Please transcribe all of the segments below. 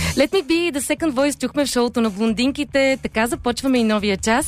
Let me be the second voice чухме в шоуто на блондинките. Така започваме и новия час.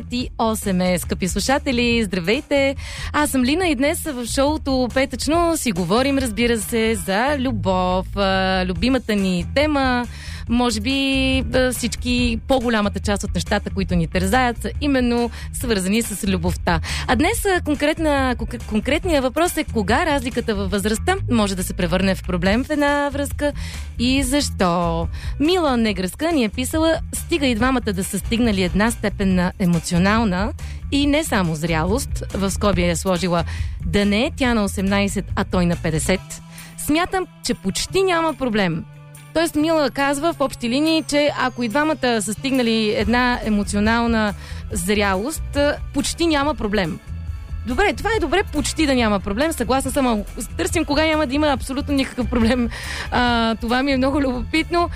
9:08 скъпи слушатели. Здравейте! Аз съм Лина и днес в шоуто петъчно си говорим, разбира се, за любов. Любимата ни тема. Може би всички, по-голямата част от нещата, които ни тързаят, са именно свързани с любовта. А днес конкретният въпрос е кога разликата във възрастта може да се превърне в проблем в една връзка и защо. Мила Негръска ни е писала: стига и двамата да са стигнали една степен на емоционална и не само зрялост, в скоби е сложила да не е тя на 18, а той на 50. Смятам, че почти няма проблем. Тоест Мила казва в общи линии, че ако и двамата са стигнали една емоционална зрялост, почти няма проблем. Добре, това е добре, почти да няма проблем. Съгласна съм, а търсим кога няма да има абсолютно никакъв проблем. Това ми е много любопитно.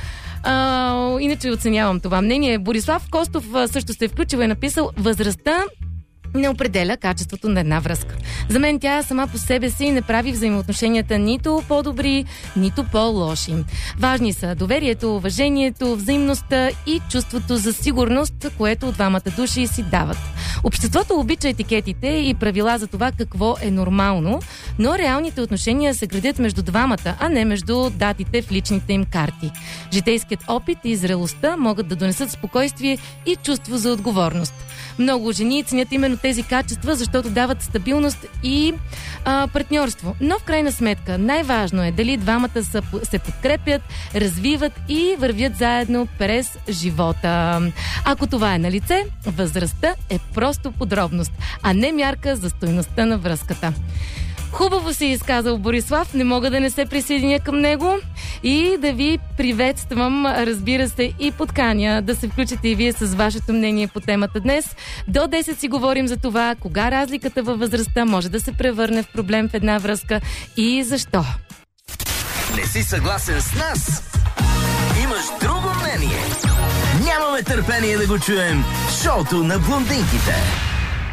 Иначе оценявам това мнение. Борислав Костов също се е включил и е написал: възрастта не определя качеството на една връзка. За мен тя сама по себе си не прави взаимоотношенията нито по-добри, нито по-лоши. Важни са доверието, уважението, взаимността и чувството за сигурност, което от двамата души си дават. Обществото обича етикетите и правила за това какво е нормално, но реалните отношения се градят между двамата, а не между датите в личните им карти. Житейският опит и зрелостта могат да донесат спокойствие и чувство за отговорност. Много жени ценят именно тези качества, защото дават стабилност и партньорство. Но в крайна сметка най-важно е дали двамата се подкрепят, развиват и вървят заедно през живота. Ако това е налице, възрастта е просто подробност, а не мярка за стойността на връзката. Хубаво се изказал Борислав, не мога да не се присъединя към него и да ви приветствам, разбира се, и подканя да се включите и вие с вашето мнение по темата днес. До 10 си говорим за това, кога разликата във възрастта може да се превърне в проблем в една връзка и защо. Не си съгласен с нас? Имаш друго мнение? Нямаме търпение да го чуем в шоуто на блондинките.